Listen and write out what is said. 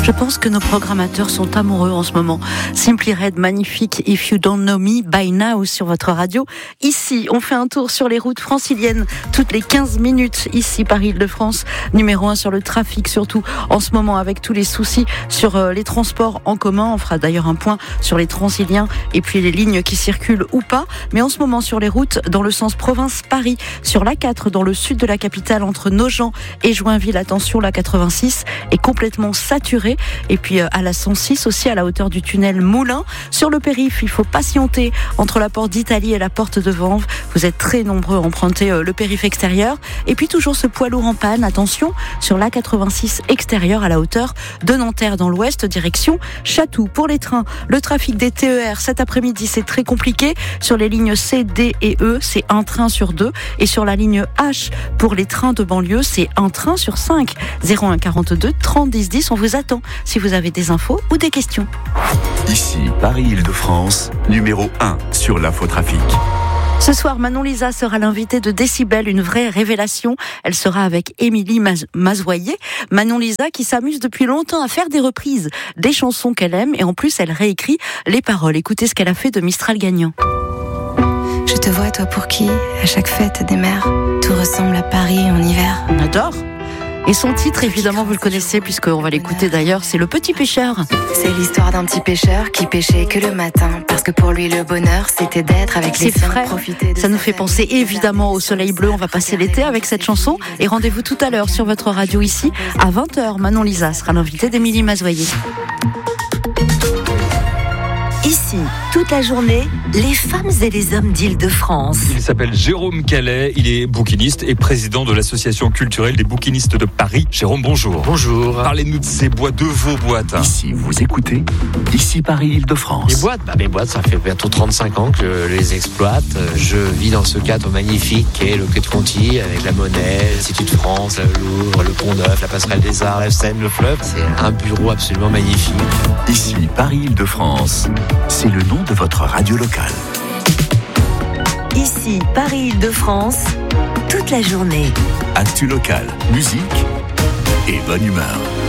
Je pense que nos programmateurs sont amoureux en ce moment. Simply Red, magnifique If You Don't Know Me By Now sur votre radio. Ici, on fait un tour sur les routes franciliennes toutes les 15 minutes. Ici, Paris-Île-de-France, numéro 1 sur le trafic, surtout en ce moment avec tous les soucis sur les transports en commun. On fera d'ailleurs un point sur les Transiliens et puis les lignes qui circulent ou pas. Mais en ce moment, sur les routes dans le sens province-Paris, sur l'A4 dans le sud de la capitale entre Nogent et Joinville, attention, la 86 est complètement saturée. Et puis à la 106 aussi, à la hauteur du tunnel Moulin. Sur le périph', il faut patienter entre la porte d'Italie et la porte de Vanves. Vous êtes très nombreux à emprunter le périph' extérieur. Et puis toujours ce poids lourd en panne, attention, sur la 86 extérieure à la hauteur de Nanterre dans l'ouest, direction Chatou. Pour les trains, le trafic des TER cet après-midi, c'est très compliqué. Sur les lignes C, D et E, c'est un train sur 2. Et sur la ligne H, pour les trains de banlieue, c'est un train sur 5. 01 42 30 10 10, on vous attend si vous avez des infos ou des questions. Ici, Paris-Île-de-France, numéro 1 sur l'infotrafic. Ce soir, Manon Lisa sera l'invitée de Décibel, une vraie révélation. Elle sera avec Émilie Mazoyer. Manon Lisa qui s'amuse depuis longtemps à faire des reprises des chansons qu'elle aime et en plus elle réécrit les paroles. Écoutez ce qu'elle a fait de Mistral gagnant. Je te vois, toi pour qui, à chaque fête des mers, tout ressemble à Paris en hiver. On adore. Et son titre, évidemment, vous le connaissez, puisqu'on va l'écouter d'ailleurs, c'est Le Petit Pêcheur. C'est l'histoire d'un petit pêcheur qui pêchait que le matin, parce que pour lui, le bonheur, c'était d'être avec les siens, profiter de ça nous fait penser évidemment au soleil bleu. On va passer l'été avec cette chanson. Et rendez-vous tout à l'heure sur votre radio ici, à 20h. Manon Lisa sera l'invitée d'Émilie Mazoyer. Ici, toute la journée, les femmes et les hommes d'Île-de-France. Il s'appelle Jérôme Calais, il est bouquiniste et président de l'association culturelle des bouquinistes de Paris. Jérôme, bonjour. Bonjour. Parlez-nous de ces boîtes, de vos boîtes. Ici, vous écoutez, ici Paris-Île-de-France. Mes boîtes, ça fait bientôt 35 ans que je les exploite. Je vis dans ce cadre magnifique qu'est le Quai de Conti, avec la Monnaie, l'Institut de France, le Louvre, le Pont-Neuf, la Passerelle des Arts, la Seine, le fleuve. C'est un bureau absolument magnifique. Ici, Paris-Île-de-France, c'est le nom de votre radio locale. Ici, Paris-Île-de-France, toute la journée. Actu locale, musique et bonne humeur.